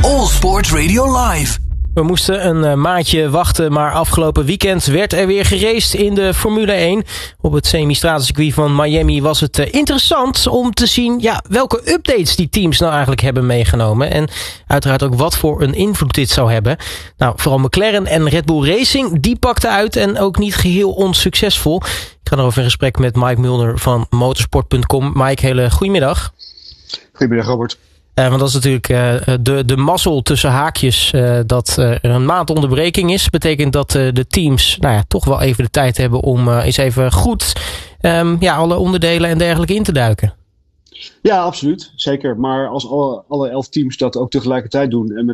All Sports Radio Live. We moesten een maandje wachten, maar afgelopen weekend werd er weer geraced in de Formule 1. Op het semi-stratencircuit van Miami was het interessant om te zien welke updates die teams nou eigenlijk hebben meegenomen. En uiteraard ook wat voor een invloed dit zou hebben. Nou, vooral McLaren en Red Bull Racing, die pakten uit en ook niet geheel onsuccesvol. Ik ga erover in gesprek met Mike Mulder van motorsport.com. Mike, hele goedemiddag. Goedemiddag, Robert. Want dat is natuurlijk de mazzel tussen haakjes dat er een maand onderbreking is. Betekent dat de teams toch wel even de tijd hebben om eens even goed alle onderdelen en dergelijke in te duiken. Ja, absoluut. Zeker. Maar als alle 11 teams dat ook tegelijkertijd doen en met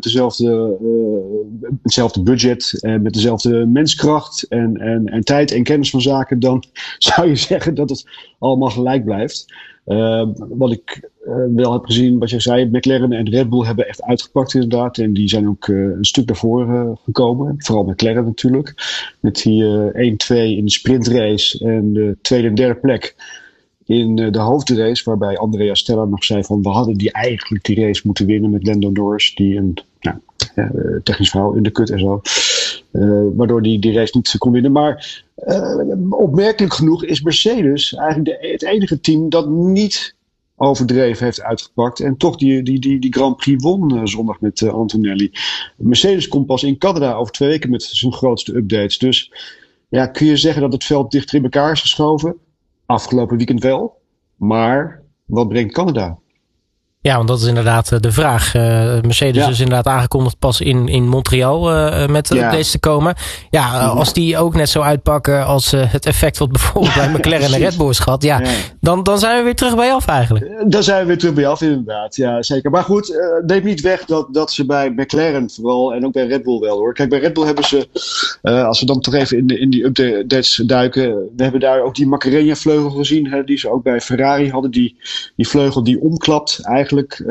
hetzelfde budget en met dezelfde menskracht en tijd en kennis van zaken, dan zou je zeggen dat het allemaal gelijk blijft. Wat ik wel heb gezien, wat jij zei, McLaren en Red Bull hebben echt uitgepakt inderdaad. En die zijn ook een stuk naar voren gekomen. Vooral McLaren natuurlijk. Met die 1-2 in de sprintrace en de tweede en derde plek in de hoofdrace. Waarbij Andrea Stella nog zei van we hadden eigenlijk die race moeten winnen met Lando Norris. Die een technisch verhaal in de kut en zo. Waardoor die race niet kon winnen. Maar opmerkelijk genoeg is Mercedes eigenlijk het enige team dat niet overdreven heeft uitgepakt. En toch die Grand Prix won zondag met Antonelli. Mercedes komt pas in Canada over 2 weken met zijn grootste updates. Dus kun je zeggen dat het veld dichter in elkaar is geschoven? Afgelopen weekend wel. Maar wat brengt Canada? Ja, want dat is inderdaad de vraag. Mercedes is inderdaad aangekondigd pas in Montreal met updates te komen. Als die ook net zo uitpakken als het effect wat bijvoorbeeld bij McLaren en Red Bull is gehad. Dan zijn we weer terug bij af eigenlijk. Dan zijn we weer terug bij af inderdaad. Ja, zeker. Maar goed, neem niet weg dat ze bij McLaren vooral en ook bij Red Bull wel hoor. Kijk, bij Red Bull hebben ze, als we dan toch even in die updates duiken. We hebben daar ook die Macarena vleugel gezien. Die ze ook bij Ferrari hadden. Die vleugel die omklapt eigenlijk.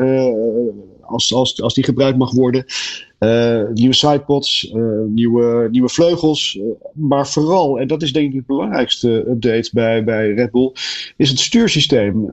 Als die gebruikt mag worden. Nieuwe sidepods, nieuwe vleugels. Maar vooral, en dat is denk ik het belangrijkste update bij Red Bull, is het stuursysteem.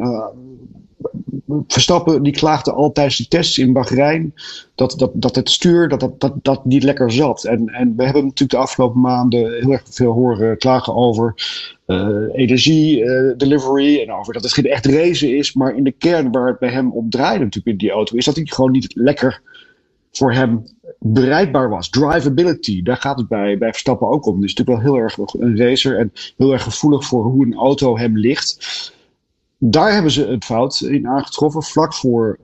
Verstappen die klaagde al tijdens de tests in Bahrein dat het stuur dat niet lekker zat. En we hebben natuurlijk de afgelopen maanden heel erg veel horen klagen over energie, delivery en over dat het geen echt racen is. Maar in de kern waar het bij hem om draaide natuurlijk in die auto is dat hij gewoon niet lekker voor hem bereikbaar was. Drivability, daar gaat het bij Verstappen ook om. Hij is natuurlijk wel heel erg een racer en heel erg gevoelig voor hoe een auto hem ligt. Daar hebben ze een fout in aangetroffen vlak voor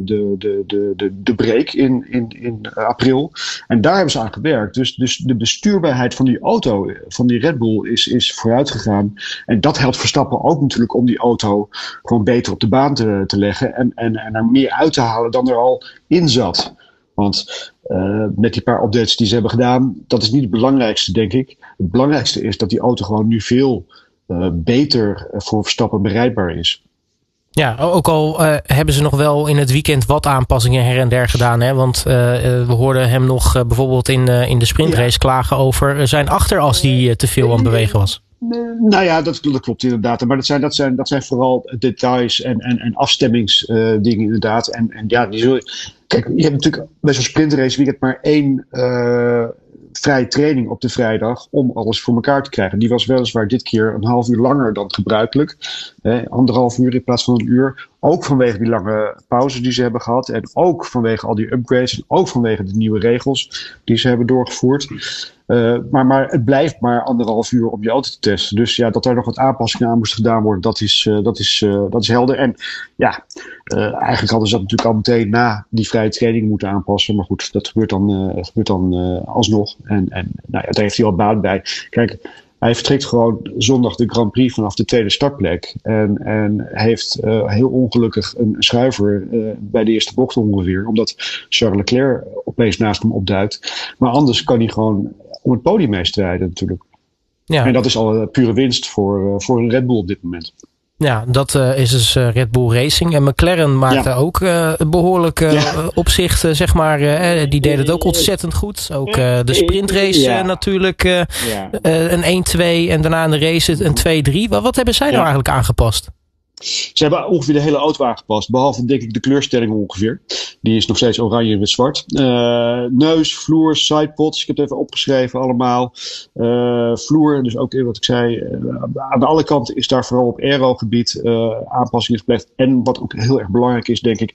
de break in april. En daar hebben ze aan gewerkt. Dus de bestuurbaarheid van die auto, van die Red Bull, is vooruit gegaan. En dat helpt Verstappen ook natuurlijk om die auto gewoon beter op de baan te leggen. En er meer uit te halen dan er al in zat. Want met die paar updates die ze hebben gedaan, dat is niet het belangrijkste, denk ik. Het belangrijkste is dat die auto gewoon nu veel beter voor Verstappen bereikbaar is. Ja, ook al hebben ze nog wel in het weekend wat aanpassingen her en der gedaan. Hè? Want we hoorden hem nog bijvoorbeeld in de sprintrace klagen over zijn achteras die te veel aan het bewegen was. Nou ja, dat klopt inderdaad. Maar dat zijn vooral details en afstemmingsdingen inderdaad. En die zul je... Kijk, je hebt natuurlijk bij zo'n sprintrace weekend maar 1 vrije training op de vrijdag om alles voor elkaar te krijgen. Die was weliswaar dit keer een half uur langer dan gebruikelijk. 1,5 uur in plaats van 1 uur. Ook vanwege die lange pauze die ze hebben gehad. En ook vanwege al die upgrades. En ook vanwege de nieuwe regels die ze hebben doorgevoerd. Maar het blijft maar 1,5 uur om je auto te testen. Dus dat daar nog wat aanpassingen aan moest gedaan worden, dat is helder. En eigenlijk hadden ze dat natuurlijk al meteen na die vrije training moeten aanpassen. Maar goed, dat gebeurt dan alsnog. En daar heeft hij al baat bij. Kijk, hij vertrekt gewoon zondag de Grand Prix vanaf de tweede startplek. En heeft heel ongelukkig een schuiver bij de eerste bocht ongeveer. Omdat Charles Leclerc opeens naast hem opduikt. Maar anders kan hij gewoon om het podium meestrijden natuurlijk. Ja. En dat is al pure winst voor een Red Bull op dit moment. Ja, dat is dus Red Bull Racing. En McLaren maakte ook behoorlijk opzicht, zeg maar. Die deed het ook ontzettend goed. Ook de sprintrace natuurlijk. Een 1-2 en daarna in de race een 2-3. Wat hebben zij nou eigenlijk aangepast? Ze hebben ongeveer de hele auto aangepast. Behalve, denk ik, de kleurstelling ongeveer. Die is nog steeds oranje met zwart. Neus, vloer, sidepods. Ik heb het even opgeschreven allemaal. Vloer, dus ook wat ik zei. Aan alle kanten is daar vooral op aerogebied aanpassingen gepleegd. En wat ook heel erg belangrijk is, denk ik.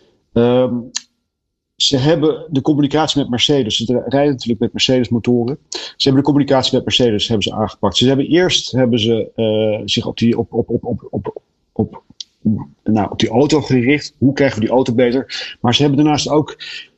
Ze hebben de communicatie met Mercedes. Ze rijden natuurlijk met Mercedes motoren. Ze hebben de communicatie met Mercedes hebben ze aangepakt. Ze hebben zich op die auto gericht. Hoe krijgen we die auto beter? Maar ze hebben daarnaast ook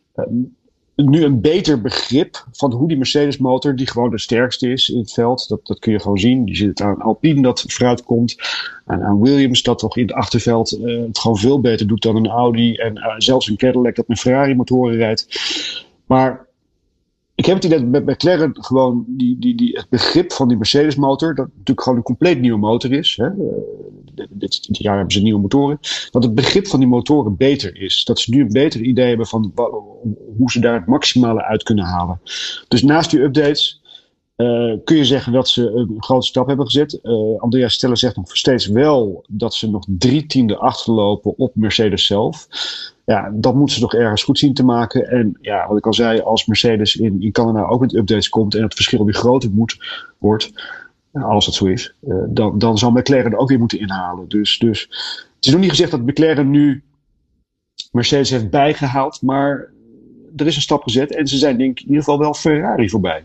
nu een beter begrip van hoe die Mercedes motor, die gewoon de sterkste is in het veld. Dat kun je gewoon zien. Je ziet het aan Alpine dat vooruit komt. En aan Williams dat toch in het achterveld het gewoon veel beter doet dan een Audi. En zelfs een Cadillac dat met Ferrari motoren rijdt. Maar ik heb het idee dat met McLaren gewoon het begrip van die Mercedes motor, dat natuurlijk gewoon een compleet nieuwe motor is. Hè. Dit jaar hebben ze nieuwe motoren. Dat het begrip van die motoren beter is. Dat ze nu een beter idee hebben van hoe ze daar het maximale uit kunnen halen. Dus naast die updates kun je zeggen dat ze een grote stap hebben gezet. Andreas Stella zegt nog steeds wel dat ze nog 3/10 achterlopen op Mercedes zelf. Ja, dat moeten ze nog ergens goed zien te maken. En ja, wat ik al zei, als Mercedes in Canada ook met updates komt en het verschil weer groter wordt, als dat zo is, dan zal McLaren ook weer moeten inhalen. Dus het is nog niet gezegd dat McLaren nu Mercedes heeft bijgehaald, maar er is een stap gezet en ze zijn denk ik in ieder geval wel Ferrari voorbij.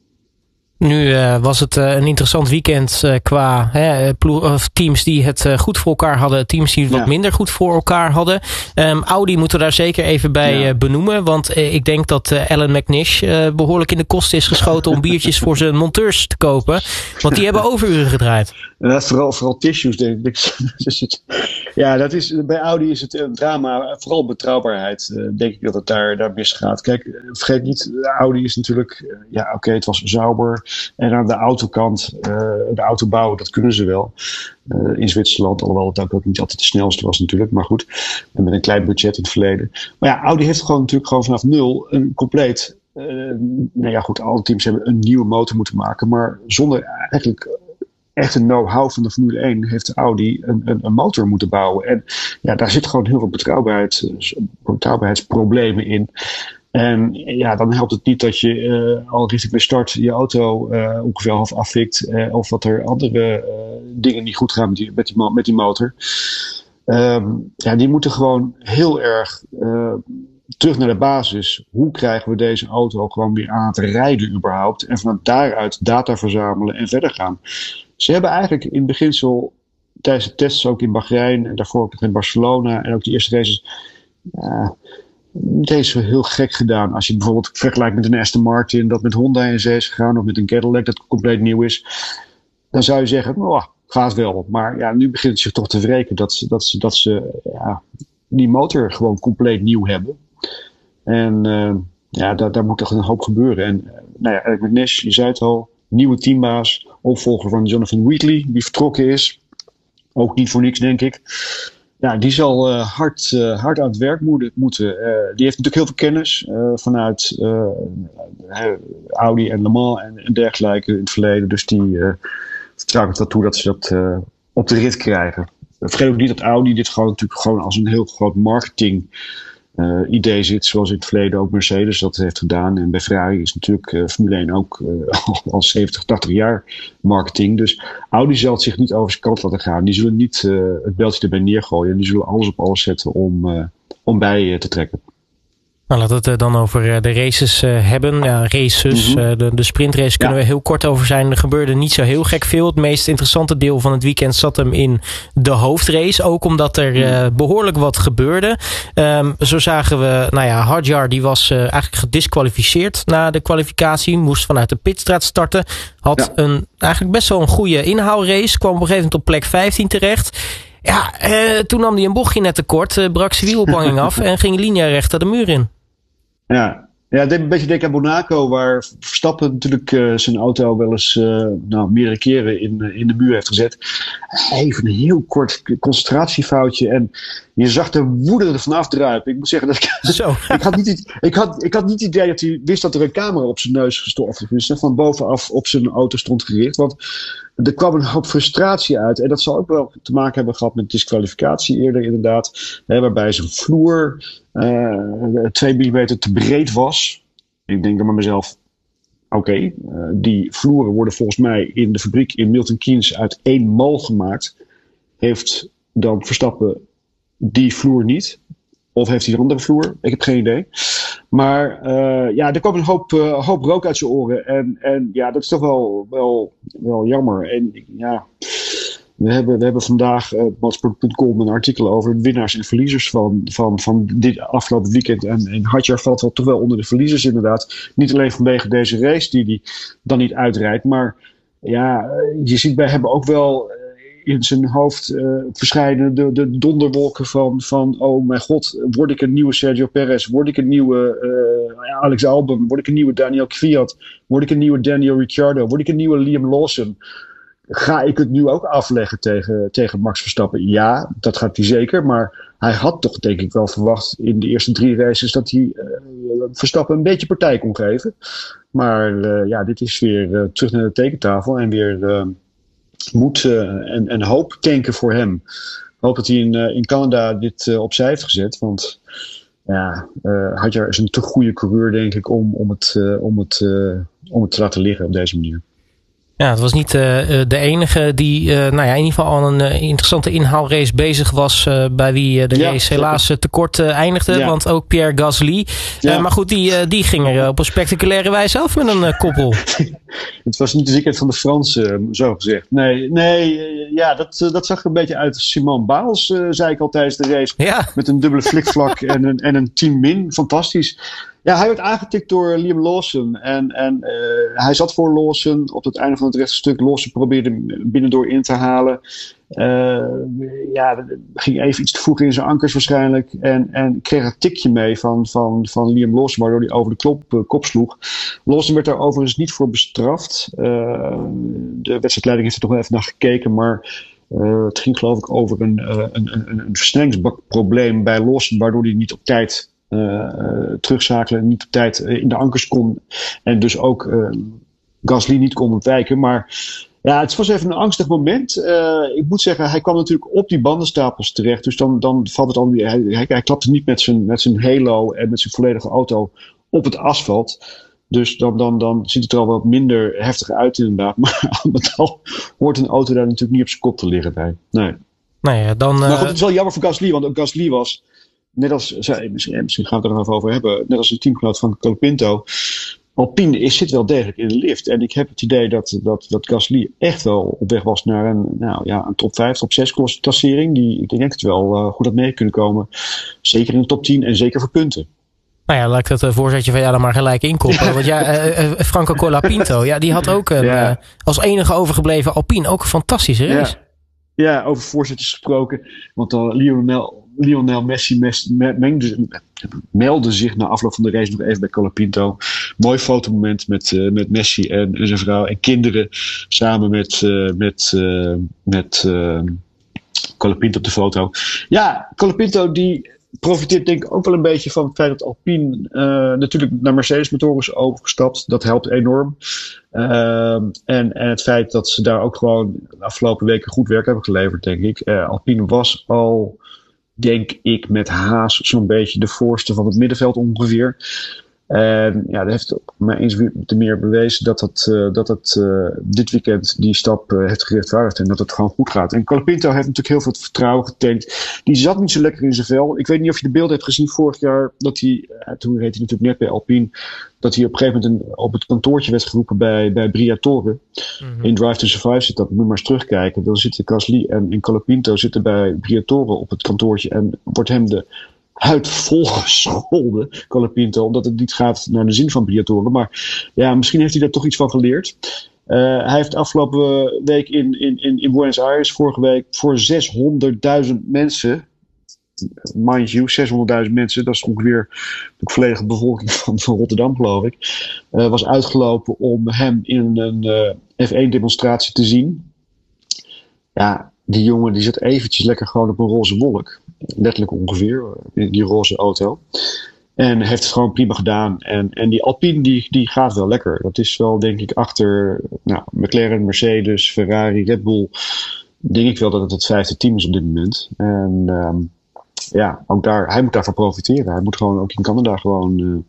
Nu was het een interessant weekend qua teams die het goed voor elkaar hadden. Teams die het wat minder goed voor elkaar hadden. Audi moeten we daar zeker even bij benoemen. Want ik denk dat Alan McNish behoorlijk in de kosten is geschoten om biertjes voor zijn monteurs te kopen. Want die hebben overuren gedraaid. Vooral tissues, denk ik. Ja, bij Audi is het een drama. Vooral betrouwbaarheid, denk ik dat het daar misgaat. Kijk, vergeet niet, Audi is natuurlijk, het was sauber. En aan de autokant, de auto bouwen, dat kunnen ze wel. In Zwitserland, alhoewel het ook niet altijd de snelste was natuurlijk. Maar goed, en met een klein budget in het verleden. Maar ja, Audi heeft natuurlijk gewoon vanaf nul een compleet. Alle teams hebben een nieuwe motor moeten maken. Maar zonder eigenlijk echt een know-how van de Formule 1 heeft Audi een motor moeten bouwen. En ja, daar zit gewoon heel veel betrouwbaarheidsproblemen in. En ja, dan helpt het niet dat je al richting de start je auto ongeveer half afvikt. Of dat er andere dingen niet goed gaan met die motor. Die moeten gewoon heel erg terug naar de basis. Hoe krijgen we deze auto gewoon weer aan het rijden überhaupt? En vanuit daaruit data verzamelen en verder gaan. Ze hebben eigenlijk in beginsel tijdens de tests ook in Bahrein en daarvoor ook in Barcelona en ook de eerste races niet eens zo heel gek gedaan. Als je bijvoorbeeld vergelijkt met een Aston Martin dat met Honda in zee is gegaan of met een Cadillac dat compleet nieuw is, dan zou je zeggen, gaat wel. Maar ja, nu begint het zich toch te wreken dat ze die motor gewoon compleet nieuw hebben. En daar moet toch een hoop gebeuren. En Eric McNish, je zei het al, nieuwe teambaas, opvolger van Jonathan Wheatley, die vertrokken is. Ook niet voor niks, denk ik. Ja, die zal hard aan het werk moeten. Die heeft natuurlijk heel veel kennis vanuit Audi en Le Mans en dergelijke in het verleden. Dus die vertrouw ik toe dat ze dat op de rit krijgen. Vergeet ook niet dat Audi dit natuurlijk gewoon als een heel groot marketing idee zit, zoals in het verleden ook Mercedes dat heeft gedaan. En bij Ferrari is natuurlijk Formule 1 ook al 70, 80 jaar marketing. Dus Audi zal het zich niet over zijn kant laten gaan. Die zullen niet het beltje erbij neergooien. En die zullen alles op alles zetten om bij te trekken. Nou, laten we het dan over de races hebben. Ja, races, de sprintrace kunnen we heel kort over zijn. Er gebeurde niet zo heel gek veel. Het meest interessante deel van het weekend zat hem in de hoofdrace. Ook omdat er behoorlijk wat gebeurde. Zo zagen we, Hadjar die was eigenlijk gedisqualificeerd na de kwalificatie. Moest vanuit de pitstraat starten. Had eigenlijk best wel een goede inhaalrace. Kwam op een gegeven moment op plek 15 terecht. Ja, toen nam hij een bochtje net te kort. Brak zijn wielophanging af en ging linearecht de muur in. Ja, het deed een beetje denken aan Monaco, waar Verstappen natuurlijk zijn auto wel eens meerdere keren in de muur heeft gezet. Even een heel kort concentratiefoutje en je zag de woede ervan afdruipen. Ik moet zeggen dat ik had niet het idee dat hij wist dat er een camera op zijn neus gestopt, dus van bovenaf op zijn auto stond gericht. Want er kwam een hoop frustratie uit. En dat zal ook wel te maken hebben gehad met disqualificatie eerder inderdaad. Waarbij zijn vloer 2 millimeter te breed was. Ik denk dan bij mezelf, oké, die vloeren worden volgens mij in de fabriek in Milton Keynes uit 1 mal gemaakt. Heeft dan Verstappen die vloer niet? Of heeft hij een andere vloer? Ik heb geen idee. Maar er kwam een hoop rook uit zijn oren. En ja, dat is toch wel jammer. En ja, we hebben vandaag op Motorsport.com een artikel over winnaars en verliezers van dit afgelopen weekend. En Hadjar valt wel toch wel onder de verliezers inderdaad. Niet alleen vanwege deze race die hij dan niet uitrijdt. Maar ja, je ziet bij hem ook wel in zijn hoofd verschijnen de donderwolken van oh mijn god, word ik een nieuwe Sergio Perez, word ik een nieuwe Alex Albon, word ik een nieuwe Daniel Kvyat, word ik een nieuwe Daniel Ricciardo, word ik een nieuwe Liam Lawson. Ga ik het nu ook afleggen tegen Max Verstappen? Ja, dat gaat hij zeker, maar hij had toch denk ik wel verwacht in de eerste 3 races dat hij Verstappen een beetje partij kon geven. Maar dit is weer terug naar de tekentafel en weer moed en hoop tanken voor hem. Ik hoop dat hij in Canada dit opzij heeft gezet. Want ja, Hadjar is een te goede coureur, denk ik, om het te laten liggen op deze manier. Ja, het was niet de enige die in ieder geval al een interessante inhaalrace bezig was. Bij wie de race helaas tekort eindigde. Ja. Want ook Pierre Gasly. Ja. Maar goed, die ging er op een spectaculaire wijze af met een koppel. Het was niet de zekerheid van de Fransen, zo gezegd. Nee, dat zag er een beetje uit. Simone Biles, zei ik al tijdens de race. Ja. Met een dubbele flikvlak en een 10 min. Fantastisch. Ja, hij werd aangetikt door Liam Lawson. En hij zat voor Lawson op het einde van het rechte stuk. Lawson probeerde hem binnendoor in te halen. Ging even iets te vroeg in zijn ankers waarschijnlijk. En kreeg een tikje mee van Liam Lawson, waardoor hij over de kop sloeg. Lawson werd daar overigens niet voor bestraft. De wedstrijdleiding heeft er toch wel even naar gekeken, maar het ging geloof ik over een versnellingsbakprobleem bij Lawson, waardoor hij niet op tijd terugschakelen, niet op tijd in de ankers kon en dus ook Gasly niet kon ontwijken. Maar ja, het was even een angstig moment. Ik moet zeggen, hij kwam natuurlijk op die bandenstapels terecht, dus dan valt het al. Hij klapte niet met zijn halo en met zijn volledige auto op het asfalt. Dus dan ziet het er al wat minder heftig uit inderdaad. Maar al met al hoort een auto daar natuurlijk niet op zijn kop te liggen bij. Nee. Maar goed, het is wel jammer voor Gasly, want ook Gasly was, net als, misschien gaan we het er nog even over hebben, net als een teamgenoot van Colapinto, Alpine zit wel degelijk in de lift. En ik heb het idee dat Gasly echt wel op weg was naar een top 5, top 6 klassering. Ik denk dat het wel goed had mee kunnen komen. Zeker in de top 10 en zeker voor punten. Nou ja, laat ik dat voorzetje van dan maar gelijk inkoppelen. Want Franco Colapinto, die had ook als enige overgebleven Alpine ook een fantastische race. Ja, over voorzetters gesproken. Want dan Lionel Messi meldde zich na afloop van de race nog even bij Colapinto. Mooi fotomoment met Messi en zijn vrouw en kinderen samen met Colapinto op de foto. Ja, Colapinto die profiteert denk ik ook wel een beetje van het feit dat Alpine natuurlijk naar Mercedes motoren is overgestapt. Dat helpt enorm. En het feit dat ze daar ook gewoon de afgelopen weken goed werk hebben geleverd, denk ik. Alpine was al, denk ik, met Haas zo'n beetje de voorste van het middenveld ongeveer. En dat heeft mij eens te meer bewezen dat het dit weekend die stap heeft gerechtvaardigd en dat het gewoon goed gaat. En Colapinto heeft natuurlijk heel veel vertrouwen getankt. Die zat niet zo lekker in zijn vel. Ik weet niet of je de beelden hebt gezien vorig jaar, dat hij, toen reed hij natuurlijk net bij Alpine, dat hij op een gegeven moment op het kantoortje werd geroepen bij Briatore. Mm-hmm. In Drive to Survive zit dat, moet maar eens terugkijken. Dan zitten Gasly en Colapinto zitten bij Briatore op het kantoortje en wordt hem de huid volgescholden, Colapinto, omdat het niet gaat naar de zin van Briatore. Maar ja, misschien heeft hij daar toch iets van geleerd. Hij heeft afgelopen week in Buenos Aires, vorige week, voor 600.000 mensen, mind you, 600.000 mensen, dat is ongeveer de volledige bevolking van Rotterdam, geloof ik, was uitgelopen om hem in een F1-demonstratie te zien. Ja, die jongen die zat eventjes lekker gewoon op een roze wolk. Letterlijk ongeveer, in die roze auto. En heeft het gewoon prima gedaan. En die Alpine die gaat wel lekker. Dat is wel denk ik achter McLaren, Mercedes, Ferrari, Red Bull. Denk ik wel dat het 5e team is op dit moment. En ook hij moet daarvan profiteren. Hij moet gewoon ook in Canada gewoon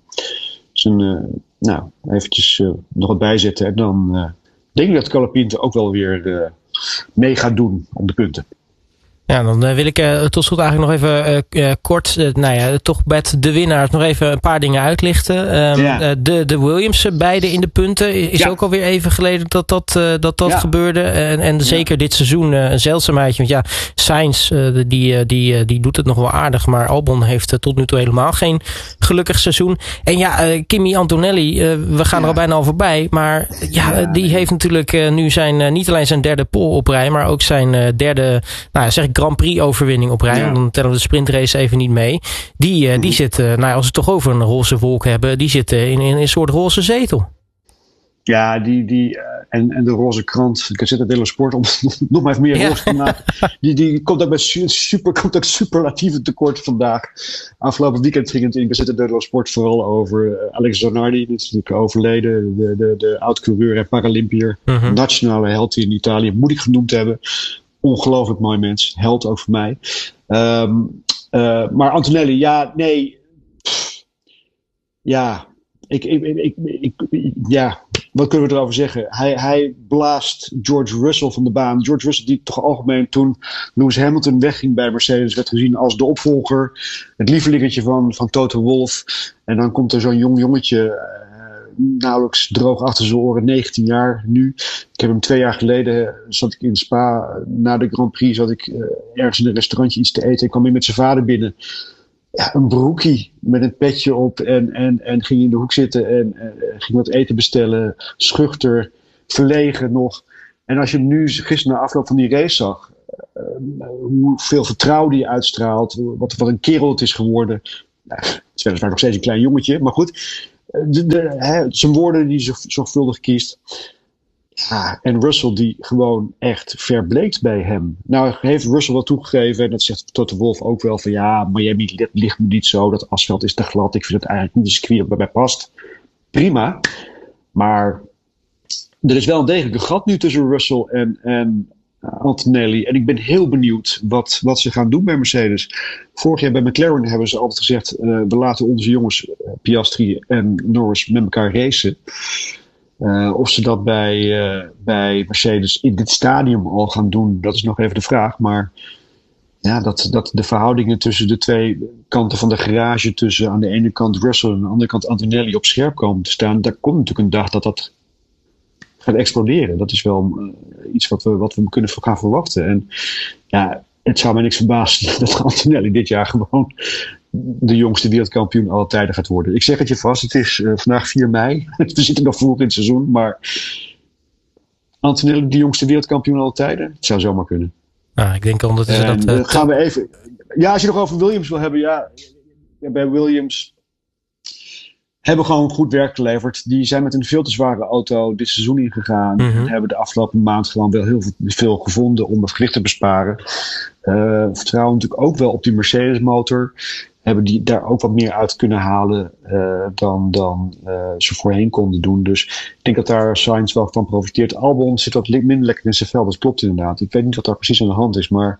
eventjes nog wat bijzetten. En dan denk ik dat Colapinto ook wel weer mee gaat doen op de punten. Ja, dan wil ik tot slot eigenlijk nog even kort, toch met de winnaars nog even een paar dingen uitlichten. De Williams, beide in de punten. Is ook alweer even geleden dat gebeurde. En zeker dit seizoen een zeldzaamheidje. Want Sainz, die doet het nog wel aardig. Maar Albon heeft tot nu toe helemaal geen gelukkig seizoen. En Kimi Antonelli, we gaan er al bijna al voorbij. Maar die heeft natuurlijk nu niet alleen zijn derde pole op rij, maar ook zijn derde, Grand Prix overwinning op rij. Dan tellen we de sprintrace even niet mee. Die zit, als we het toch over een roze wolk hebben, die zit in een soort roze zetel. Ja, en de roze krant, ik zet het hele sport om nog maar even meer roze te maken. Die komt ook met superlatieve tekort vandaag. Afgelopen weekend ging het in Gazzetta dello Sport vooral over Alex Zanardi, die is natuurlijk overleden, de oud-coureur en Paralympiër, nationale held in Italië, moet ik genoemd hebben. Ongelooflijk mooi mens. Held ook voor mij. Maar Antonelli, wat kunnen we erover zeggen? Hij blaast George Russell van de baan. George Russell die toch algemeen toen Lewis Hamilton wegging bij Mercedes werd gezien als de opvolger. Het lievelingetje van Toto Wolff. En dan komt er zo'n jong jongetje nauwelijks droog achter zijn oren, 19 jaar nu. Ik heb hem 2 jaar geleden, zat ik in Spa, na de Grand Prix zat ik ergens in een restaurantje iets te eten. Ik kwam weer met zijn vader binnen. Ja, een broekie met een petje op en ging in de hoek zitten en ging wat eten bestellen. Schuchter, verlegen nog. En als je hem nu gisteren na afloop van die race zag, hoeveel vertrouwen die uitstraalt, wat een kerel het is geworden. Het is weliswaar nog steeds een klein jongetje, maar goed. Zijn woorden die hij zorgvuldig kiest. Ja, en Russell die gewoon echt verbleekt bij hem. Nou heeft Russell wel toegegeven, en dat zegt Toto Wolff ook wel, van Miami ligt me niet zo, dat asfalt is te glad, ik vind het eigenlijk niet een circuit dat bij mij past. Prima, maar er is wel een degelijk een gat nu tussen Russell en Antonelli. En ik ben heel benieuwd wat ze gaan doen bij Mercedes. Vorig jaar bij McLaren hebben ze altijd gezegd, we laten onze jongens Piastri en Norris met elkaar racen. Of ze dat bij Mercedes in dit stadium al gaan doen, dat is nog even de vraag. Maar dat de verhoudingen tussen de twee kanten van de garage, tussen aan de ene kant Russell en aan de andere kant Antonelli op scherp komen te staan, daar komt natuurlijk een dag dat gaat exploderen. Dat is wel iets wat we kunnen gaan verwachten. En het zou mij niks verbazen dat Antonelli dit jaar gewoon de jongste wereldkampioen aller tijden gaat worden. Ik zeg het je vast, het is vandaag 4 mei. We zitten nog vroeg in het seizoen, maar Antonelli de jongste wereldkampioen aller tijden? Het zou zomaar kunnen. Nou, ik denk ondertussen dat gaan we even. Ja, als je nog over Williams wil hebben, bij Williams hebben gewoon goed werk geleverd. Die zijn met een veel te zware auto dit seizoen ingegaan. En hebben de afgelopen maand gewoon wel heel veel gevonden om het gewicht te besparen. Vertrouwen natuurlijk ook wel op die Mercedes motor. Hebben die daar ook wat meer uit kunnen halen dan ze voorheen konden doen. Dus ik denk dat daar Sainz wel van profiteert. Albon zit wat minder lekker in zijn vel. Dat klopt inderdaad. Ik weet niet wat daar precies aan de hand is. Maar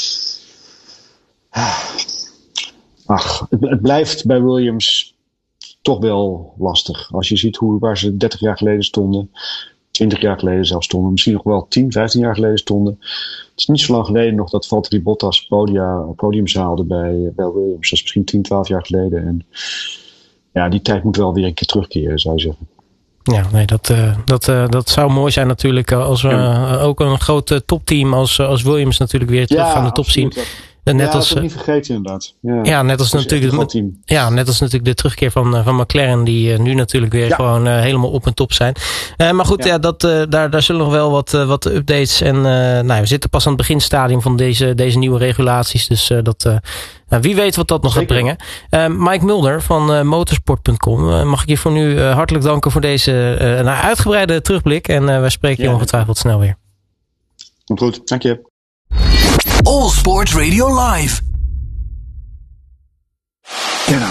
het blijft bij Williams toch wel lastig. Als je ziet waar ze 30 jaar geleden stonden, 20 jaar geleden zelfs stonden, misschien nog wel 10, 15 jaar geleden stonden. Het is niet zo lang geleden nog dat Valtteri Bottas podiums haalde bij Williams. Dat is misschien 10, 12 jaar geleden. En die tijd moet wel weer een keer terugkeren, zou je zeggen. Ja, nee, dat zou mooi zijn natuurlijk als we ook een groot topteam als Williams natuurlijk weer terug aan de top zien. Dat is niet vergeten inderdaad. Net als natuurlijk de terugkeer van McLaren, die nu natuurlijk weer gewoon helemaal op en top zijn. Maar goed, daar zullen nog wel wat updates. En we zitten pas aan het beginstadium van deze nieuwe regulaties. Dus wie weet wat dat nog gaat brengen. Mike Mulder van motorsport.com. Mag ik je voor nu hartelijk danken voor deze uitgebreide terugblik. En wij spreken je ongetwijfeld snel weer. Komt goed, dank je. All Sports Radio Live. Get up.